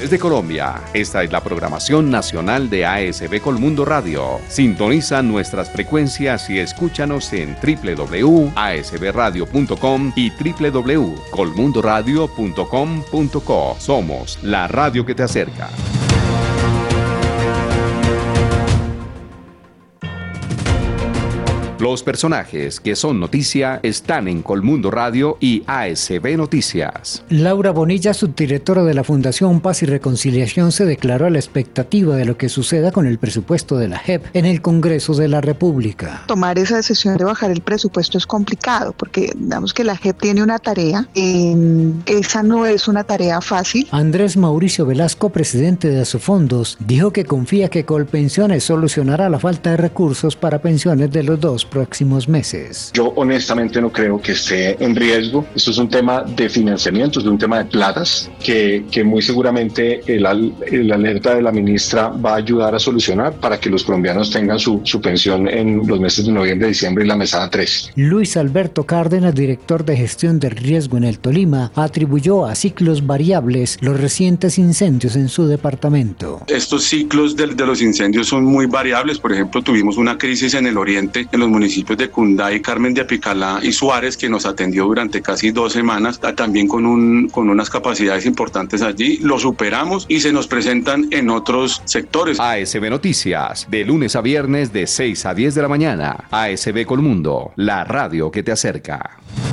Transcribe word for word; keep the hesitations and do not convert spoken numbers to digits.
Desde Colombia, esta es la programación nacional de A S B Colmundo Radio. Sintoniza nuestras frecuencias y escúchanos en doble u doble u doble u punto a s b radio punto com y doble u doble u doble u punto colmundo radio punto com punto co. Somos la radio que te acerca. Los personajes que son noticia están en Colmundo Radio y A S B Noticias. Laura Bonilla, subdirectora de la Fundación Paz y Reconciliación, se declaró a la expectativa de lo que suceda con el presupuesto de la J E P en el Congreso de la República. Tomar esa decisión de bajar el presupuesto es complicado porque digamos que la J E P tiene una tarea, eh, esa no es una tarea fácil. Andrés Mauricio Velasco, presidente de Asofondos, dijo que confía que Colpensiones solucionará la falta de recursos para pensiones de los dos próximos meses. Yo honestamente no creo que esté en riesgo. Esto es un tema de financiamiento, es un tema de platas que, que muy seguramente el, el alerta de la ministra va a ayudar a solucionar para que los colombianos tengan su, su pensión en los meses de noviembre, diciembre y la mesada tres. Luis Alberto Cárdenas, director de gestión del riesgo en el Tolima, atribuyó a ciclos variables los recientes incendios en su departamento. Estos ciclos de, de los incendios son muy variables. Por ejemplo, tuvimos una crisis en el oriente, en los municipios de Cundá y Carmen de Apicalá y Suárez, que nos atendió durante casi dos semanas, también con, un, con unas capacidades importantes allí. Lo superamos y se nos presentan en otros sectores. A S B Noticias, de lunes a viernes de seis a diez de la mañana. A S B Colmundo, la radio que te acerca.